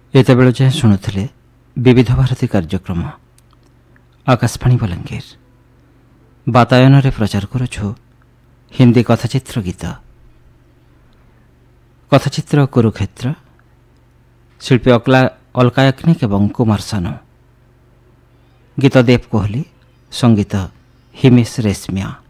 ଏତେବେଳ ଯାଏଁ ଶୁଣୁଥିଲେ ବିବିଧ ଭାରତୀ କାର୍ଯ୍ୟକ୍ରମ ଆକାଶବାଣୀ ବଲାଙ୍ଗୀର। ବାତାୟନରେ ପ୍ରଚାର କରୁଛୁ ହିନ୍ଦୀ କଥାଚିତ୍ର ଗୀତ। କଥାଚିତ୍ର କୁରୁକ୍ଷେତ୍ର, ଶିଳ୍ପୀ ଅଲକା ୟାଗ୍ନିକ ଏବଂ କୁମାର ସାନୁ। ଗୀତ ଦେବ କୋହଲି, ସଙ୍ଗୀତ ହିମେଶ ରେଶମିଆ।